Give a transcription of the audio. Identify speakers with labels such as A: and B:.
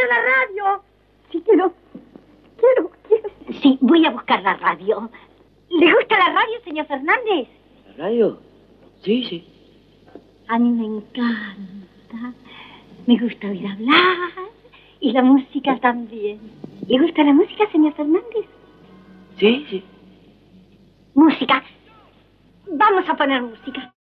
A: la radio.
B: Sí, quiero. Sí, voy a buscar la radio. ¿Le gusta la radio, señor Fernández?
C: ¿La radio? Sí, sí.
B: A mí me encanta. Me gusta oír hablar. Y la música también. ¿Le gusta la música, señor Fernández?
C: Sí, sí.
B: Música. Vamos a poner música.